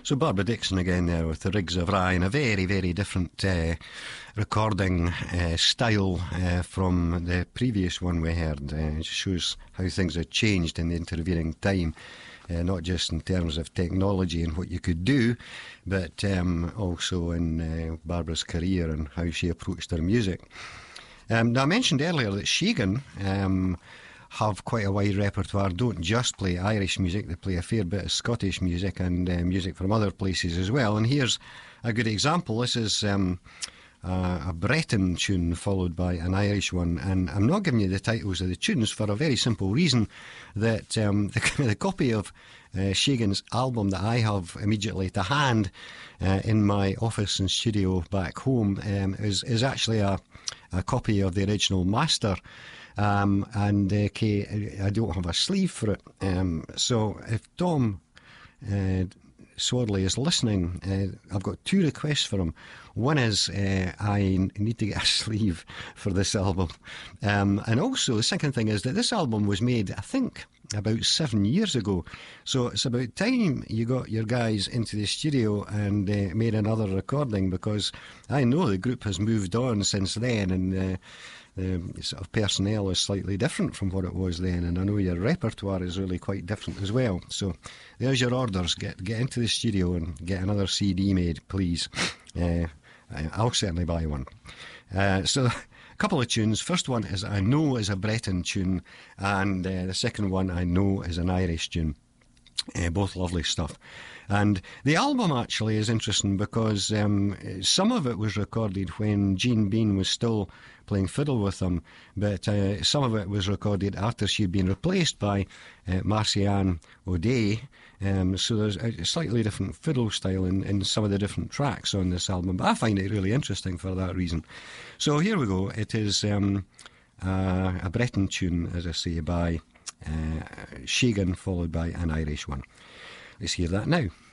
So Barbara Dixon again there with the Rigs of Rye, a very, very different recording style from the previous one we heard. It shows how things have changed in the intervening time, not just in terms of technology and what you could do, but also in Barbara's career and how she approached her music. Now, I mentioned earlier that Shagan have quite a wide repertoire, don't just play Irish music, they play a fair bit of Scottish music and music from other places as well. And here's a good example. This is a Breton tune followed by an Irish one, and I'm not giving you the titles of the tunes for a very simple reason, that the copy of Shagan's album that I have immediately to hand in my office and studio back home is actually a copy of the original master. And I don't have a sleeve for it. So if Tom Swadley is listening, I've got two requests for him. One is I need to get a sleeve for this album. And also the second thing is that this album was made, I think, about 7 years ago. So it's about time you got your guys into the studio and made another recording, because I know the group has moved on since then, and the sort of personnel is slightly different from what it was then, and I know your repertoire is really quite different as well. So there's your orders. Get into the studio and get another CD made, please. I'll certainly buy one. So a couple of tunes. First one is I Know is a Breton tune, and the second one I Know is an Irish tune. Both lovely stuff. And the album actually is interesting because some of it was recorded when Jean Bean was still playing fiddle with them, but some of it was recorded after she'd been replaced by Marcianne O'Day. So there's a slightly different fiddle style in some of the different tracks on this album, but I find it really interesting for that reason. So here we go. It is a Breton tune, as I say, by Shagan, followed by an Irish one. Let's hear that now.